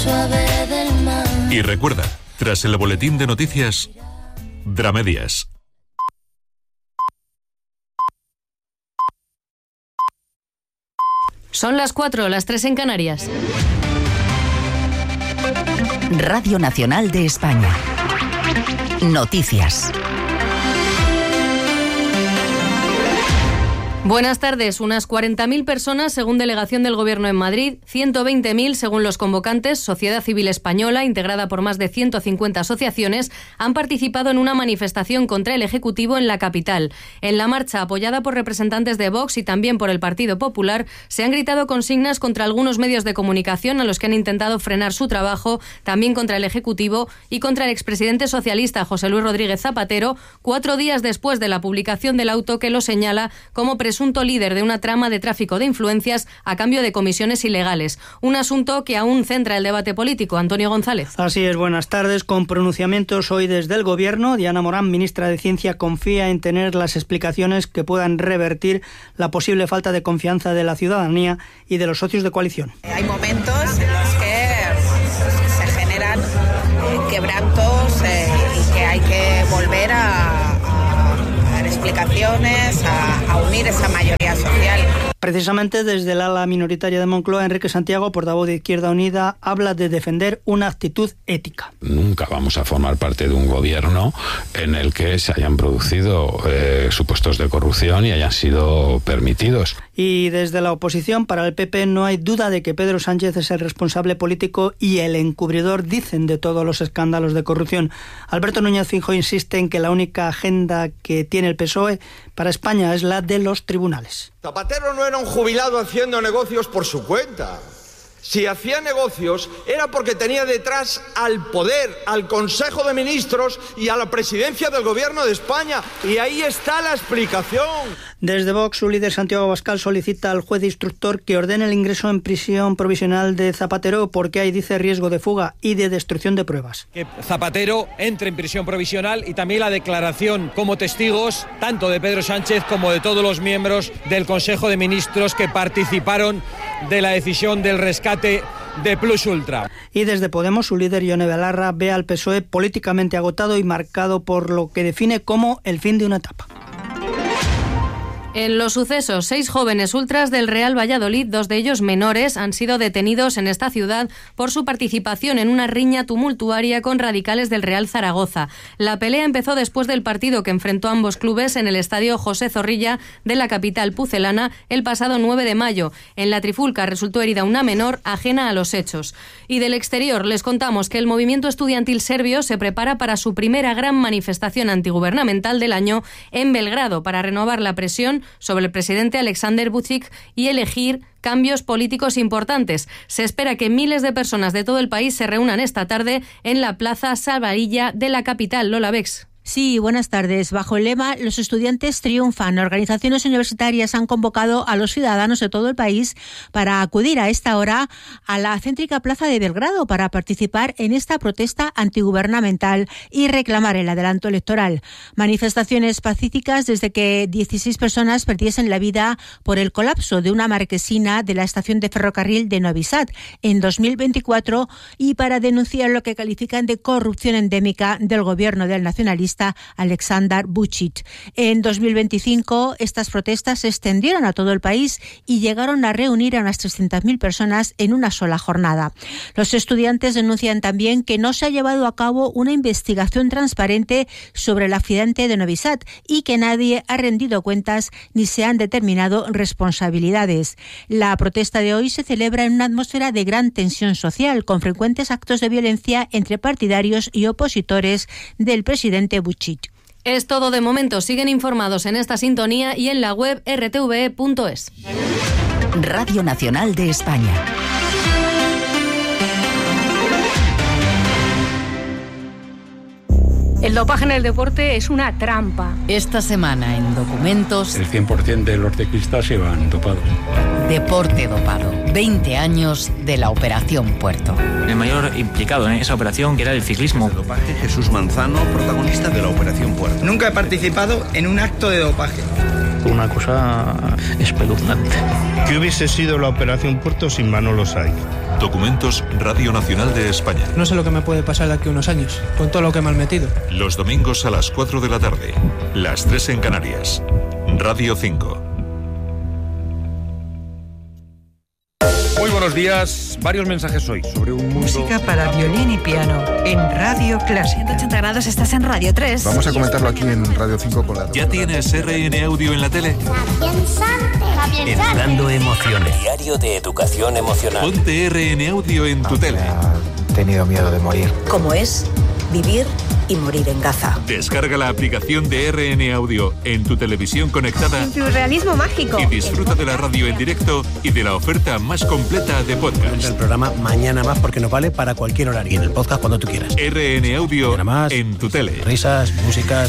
suave del mar. Y recuerda, tras el boletín de noticias, Dramedias. Son las 4, las 3 en Canarias. Radio Nacional de España. Noticias. Buenas tardes. Unas 40.000 personas, según delegación del Gobierno en Madrid, 120.000 según los convocantes, Sociedad Civil Española, integrada por más de 150 asociaciones, han participado en una manifestación contra el Ejecutivo en la capital. En la marcha, apoyada por representantes de Vox y también por el Partido Popular, se han gritado consignas contra algunos medios de comunicación a los que han intentado frenar su trabajo, también contra el Ejecutivo y contra el expresidente socialista José Luis Rodríguez Zapatero, 4 días después de la publicación del auto que lo señala como presunto líder de una trama de tráfico de influencias a cambio de comisiones ilegales. Un asunto que aún centra el debate político. Antonio González. Así es, buenas tardes. Con pronunciamientos hoy desde el Gobierno, Diana Morán, ministra de Ciencia, confía en tener las explicaciones que puedan revertir la posible falta de confianza de la ciudadanía y de los socios de coalición. Hay momentos en los que se generan quebrantos y que hay que volver a dar explicaciones, a unir esa mayoría social. Precisamente desde el ala minoritaria de Moncloa, Enrique Santiago, portavoz de Izquierda Unida, habla de defender una actitud ética. Nunca vamos a formar parte de un gobierno en el que se hayan producido supuestos de corrupción y hayan sido permitidos. Y desde la oposición, para el PP no hay duda de que Pedro Sánchez es el responsable político y el encubridor, dicen, de todos los escándalos de corrupción. Alberto Núñez Feijóo insiste en que la única agenda que tiene el PSOE para España es la de los tribunales. Zapatero no era un jubilado haciendo negocios por su cuenta. Si hacía negocios era porque tenía detrás al poder, al Consejo de Ministros y a la presidencia del Gobierno de España. Y ahí está la explicación. Desde Vox, su líder Santiago Abascal solicita al juez instructor que ordene el ingreso en prisión provisional de Zapatero porque hay, dice, riesgo de fuga y de destrucción de pruebas. Que Zapatero entre en prisión provisional y también la declaración como testigos tanto de Pedro Sánchez como de todos los miembros del Consejo de Ministros que participaron de la decisión del rescate de Plus Ultra. Y desde Podemos, su líder Ione Belarra ve al PSOE políticamente agotado y marcado por lo que define como el fin de una etapa. En los sucesos, 6 jóvenes ultras del Real Valladolid, 2 de ellos menores, han sido detenidos en esta ciudad por su participación en una riña tumultuaria con radicales del Real Zaragoza. La pelea empezó después del partido que enfrentó a ambos clubes en el estadio José Zorrilla de la capital pucelana el pasado 9 de mayo. En la trifulca resultó herida una menor ajena a los hechos. Y del exterior les contamos que el movimiento estudiantil serbio se prepara para su primera gran manifestación antigubernamental del año en Belgrado para renovar la presión sobre el presidente Aleksandar Vučić y elegir cambios políticos importantes. Se espera que miles de personas de todo el país se reúnan esta tarde en la Plaza Salvarilla de la capital. Lola Bex. Sí, buenas tardes. Bajo el lema Los estudiantes triunfan, organizaciones universitarias han convocado a los ciudadanos de todo el país para acudir a esta hora a la céntrica plaza de Belgrado para participar en esta protesta antigubernamental y reclamar el adelanto electoral. Manifestaciones pacíficas desde que 16 personas perdiesen la vida por el colapso de una marquesina de la estación de ferrocarril de Novi Sad en 2024 y para denunciar lo que califican de corrupción endémica del gobierno del nacionalista Aleksandar Vučić. En 2025, estas protestas se extendieron a todo el país y llegaron a reunir a unas 300.000 personas en una sola jornada. Los estudiantes denuncian también que no se ha llevado a cabo una investigación transparente sobre el accidente de Novi Sad y que nadie ha rendido cuentas ni se han determinado responsabilidades. La protesta de hoy se celebra en una atmósfera de gran tensión social, con frecuentes actos de violencia entre partidarios y opositores del presidente Vučić. Es todo de momento. Siguen informados en esta sintonía y en la web rtve.es. Radio Nacional de España. El dopaje en el deporte es una trampa. Esta semana en Documentos... El 100% de los ciclistas iban dopados. Deporte dopado. 20 años de la Operación Puerto. El mayor implicado en esa operación era el ciclismo. De dopaje, Jesús Manzano, protagonista de la Operación Puerto. Nunca he participado en un acto de dopaje. Una cosa espeluznante. ¿Qué hubiese sido la Operación Puerto sin Manolo Saiz? Documentos Radio Nacional de España. No sé lo que me puede pasar de aquí a unos años, con todo lo que me han metido. Los domingos a las 4 de la tarde, las 3 en Canarias. Radio 5. Muy buenos días. Varios mensajes hoy sobre un mundo... Música para violín y piano en Radio Clásica. 180 grados, estás en Radio 3. Vamos a comentarlo aquí en Radio 5 con la... ¿Ya tienes RN Audio en la tele? Educando emociones. Diario de educación emocional. Ponte RN Audio en tu tele. He tenido miedo de morir. ¿Cómo es vivir y morir en Gaza? Descarga la aplicación de RN Audio en tu televisión conectada. En tu realismo mágico. Y disfruta de la radio en directo y de la oferta más completa de podcast. El programa Mañana Más porque nos vale para cualquier horario. Y en el podcast cuando tú quieras. RN Audio en tu tele. Risas, músicas.